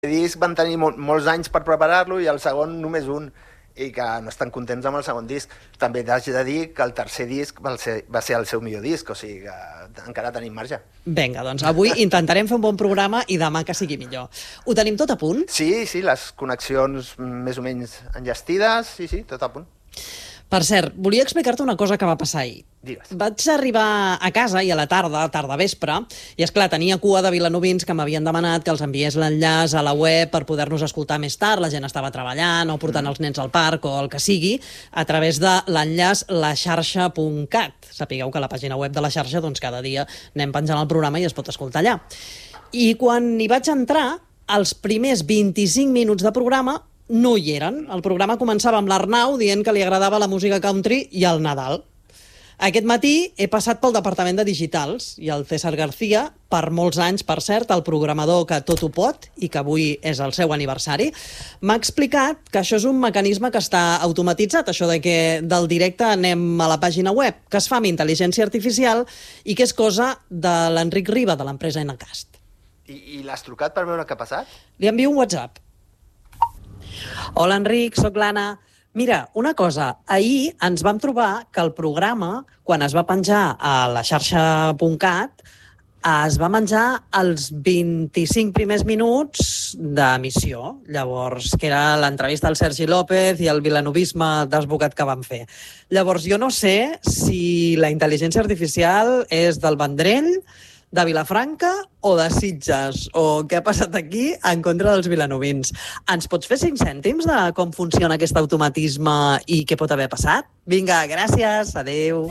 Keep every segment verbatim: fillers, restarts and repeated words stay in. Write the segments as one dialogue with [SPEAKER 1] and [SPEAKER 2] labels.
[SPEAKER 1] disc van tenir mol, molts anys per preparar-lo i el segon només un, i que no estan contents amb el segon disc. També t'haig de dir que el tercer disc va ser, va ser el seu millor disc, o sigui que encara tenim marge.
[SPEAKER 2] Vinga, doncs avui intentarem fer un bon programa i demà que sigui millor. Ho tenim tot a punt?
[SPEAKER 1] Sí, sí, les connexions més o menys enllestides, sí, sí, tot a punt.
[SPEAKER 2] Per cert, volia explicar-te una cosa que va passar ahir.
[SPEAKER 1] Digues.
[SPEAKER 2] Vaig arribar a casa i a la tarda, tarda vespre, i esclar, tenia cua de vilanovins que m'havien demanat que els enviés l'enllaç a la web per poder-nos escoltar més tard, la gent estava treballant o portant els nens al parc o el que sigui, a través de l'enllaç la xarxa punt cat. Sapigueu que a la pàgina web de la xarxa doncs cada dia anem penjant el programa i es pot escoltar allà. I quan hi vaig entrar, els primers vint-i-cinc minuts de programa no hi eren. El programa començava amb l'Arnau dient que li agradava la música country i el Nadal. Aquest matí he passat pel departament de digitals i el César García, per molts anys, per cert, el programador que tot ho pot i que avui és el seu aniversari, m'ha explicat que això és un mecanisme que està automatitzat, això de que del directe anem a la pàgina web, que es fa amb intel·ligència artificial i que és cosa de l'Enric Riba, de l'empresa Enacast.
[SPEAKER 1] I, i l'has trucat per veure què ha passat?
[SPEAKER 2] Li envio un WhatsApp. Hola, Enric, sóc l'Anna. Mira, una cosa, ahir ens vam trobar que el programa, quan es va penjar a la xarxa punt cat, es va menjar els vint-i-cinc primers minuts d'emissió. Llavors, que era l'entrevista al Sergi López i el vilanovisme desbocat que van fer. Llavors, jo no sé si la intel·ligència artificial és del Vendrell, de Vilafranca o de Sitges, o què ha passat aquí en contra dels vilanovins. Ens pots fer cinc cèntims de com funciona aquest automatisme i què pot haver passat? Vinga, gràcies, adeu.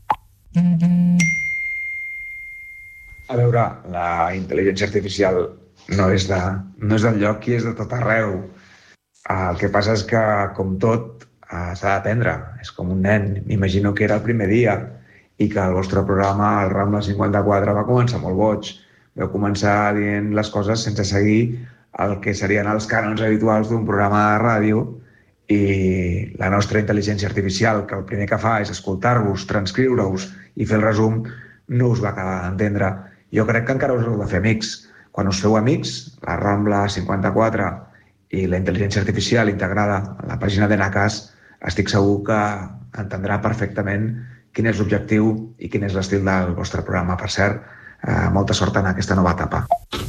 [SPEAKER 3] A veure, la intel·ligència artificial no és, de, no és del lloc i és de tot arreu. El que passa és que, com tot, s'ha d'aprendre. És com un nen. M'imagino que era el primer dia i que el vostre programa, el Rambla cinquanta-quatre, va començar molt boig. Vau començar dient les coses sense seguir el que serien els cànons habituals d'un programa de ràdio i la nostra intel·ligència artificial, que el primer que fa és escoltar-vos, transcriure-us i fer el resum, no us va acabar d'entendre. Jo crec que encara us heu de fer amics. Quan us feu amics, la Rambla cinquanta-quatre i la intel·ligència artificial integrada a la pàgina d'Enacast, estic segur que entendrà perfectament quin és l'objectiu i quin és l'estil del vostre programa. Per cert, eh, molta sort en aquesta nova etapa.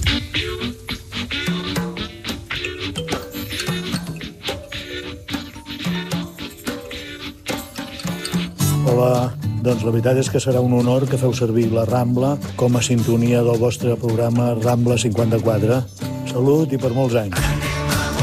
[SPEAKER 4] Hola, doncs la veritat és que serà un honor que feu servir la Rambla com a sintonia del vostre programa Rambla cinquanta-quatre. Salut i per molts anys.